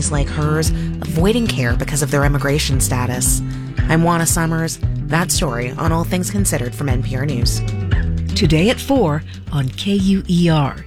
families like hers avoiding care because of their immigration status. I'm Juana Summers. That story on All Things Considered from NPR News. Today at 4 on KUER.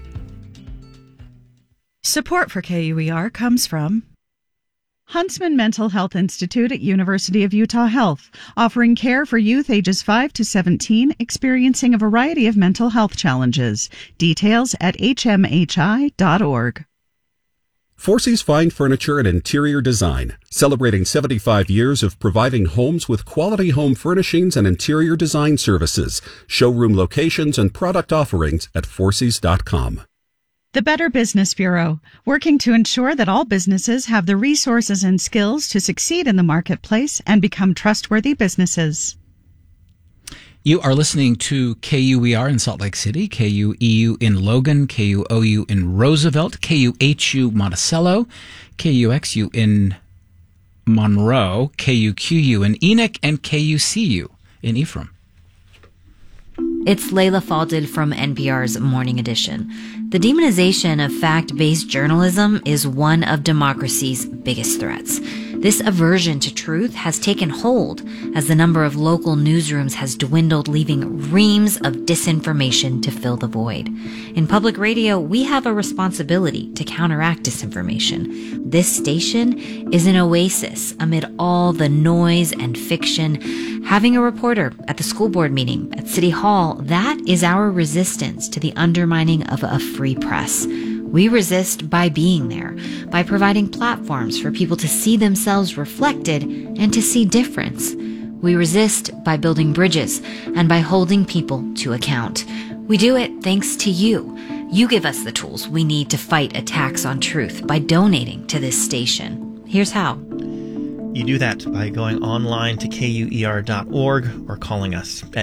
Support for KUER comes from Huntsman Mental Health Institute at University of Utah Health, offering care for youth ages 5 to 17 experiencing a variety of mental health challenges. Details at hmhi.org. Forsey's Fine Furniture and Interior Design, celebrating 75 years of providing homes with quality home furnishings and interior design services. Showroom locations and product offerings at forseys.com. The Better Business Bureau, working to ensure that all businesses have the resources and skills to succeed in the marketplace and become trustworthy businesses. You are listening to KUER in Salt Lake City, KUEU in Logan, KUOU in Roosevelt, KUHU Monticello, KUXU in Monroe, KUQU in Enoch, and KUCU in Ephraim. It's Layla Falded from NPR's Morning Edition. The demonization of fact-based journalism is one of democracy's biggest threats. This aversion to truth has taken hold as the number of local newsrooms has dwindled, leaving reams of disinformation to fill the void. In public radio, we have a responsibility to counteract disinformation. This station is an oasis amid all the noise and fiction. Having a reporter at the school board meeting at City Hall, that is our resistance to the undermining of a free press. We resist by being there, by providing platforms for people to see themselves reflected and to see difference. We resist by building bridges and by holding people to account. We do it thanks to you. You give us the tools we need to fight attacks on truth by donating to this station. Here's how. You do that by going online to KUER.org or calling us at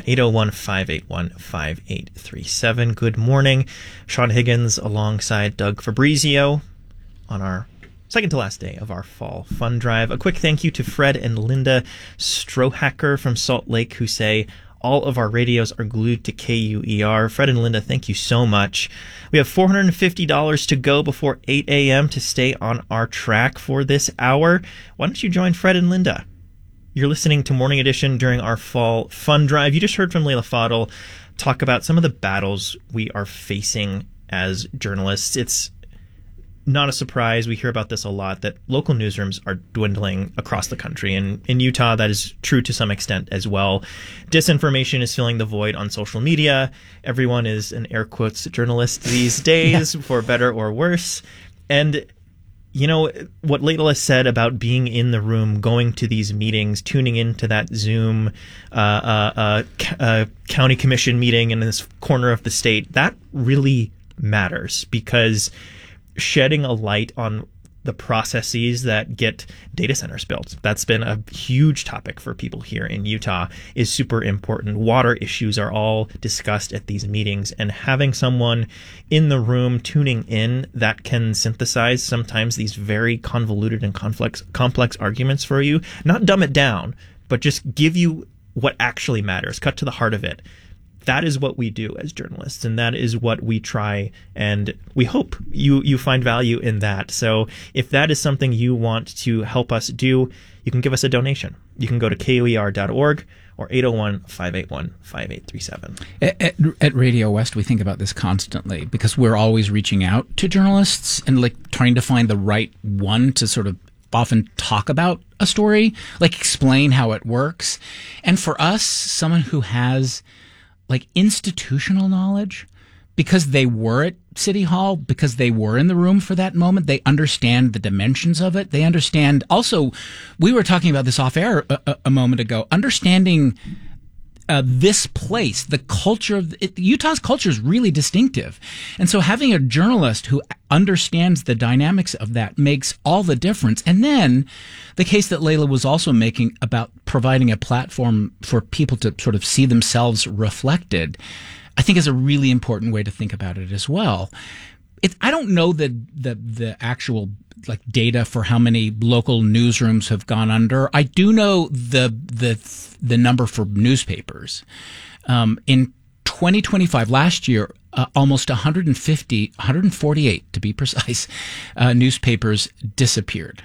801-581-5837. Good morning. Sean Higgins alongside Doug Fabrizio on our second to last day of our fall fun drive. A quick thank you to Fred and Linda Strohacker from Salt Lake, who say all of our radios are glued to KUER. Fred and Linda, thank you so much. We have $450 to go before 8 a.m. to stay on our track for this hour. Why don't you join Fred and Linda? You're listening to Morning Edition during our fall fun drive. You just heard from Layla Fadel talk about some of the battles we are facing as journalists. It's not a surprise. We hear about this a lot, that local newsrooms are dwindling across the country. And in Utah, that is true to some extent as well. Disinformation is filling the void on social media. Everyone is an air quotes journalist these days, for better or worse. And, you know, what Layla said about being in the room, going to these meetings, tuning into that Zoom county commission meeting in this corner of the state, that really matters, because shedding a light on the processes that get data centers built, that's been a huge topic for people here in Utah, is super important. Water issues are all discussed at these meetings, and having someone in the room tuning in that can synthesize sometimes these very convoluted and complex arguments for you, not dumb it down, but just give you what actually matters, cut to the heart of it. That is what we do as journalists, and that is what we try, and we hope you find value in that. So if that is something you want to help us do, you can give us a donation. You can go to KUER.org or 801-581-5837. At Radio West, we think about this constantly, because we're always reaching out to journalists and like trying to find the right one to sort of often talk about a story, like explain how it works. And for us, someone who has like institutional knowledge, because they were at City Hall, because they were in the room for that moment, they understand the dimensions of it. They understand also, we were talking about this off air a moment ago, understanding this place, the culture of Utah's culture is really distinctive. And so having a journalist who understands the dynamics of that makes all the difference. And then the case that Layla was also making about providing a platform for people to sort of see themselves reflected, I think is a really important way to think about it as well. I don't know the actual like data for how many local newsrooms have gone under. I do know the number for newspapers. In 2025, last year, almost 148 to be precise, newspapers disappeared.